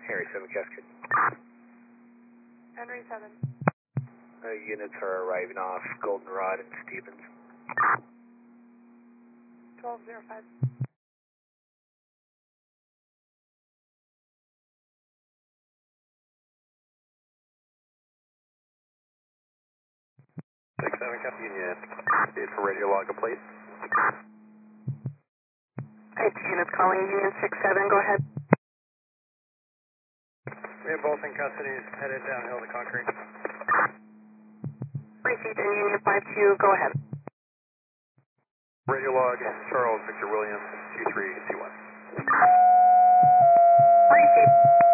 Harry 7 Cascade. Henry 7. Units are arriving off Goldenrod and Stevens. 1205. Six 7 Captain Union. Need for radio log, please. Hey, units calling Union 6-7, go ahead. We have both in custody, headed downhill to concrete. Received in Union 5-2, go ahead. Radio log, Charles Victor Williams, 2321. Received.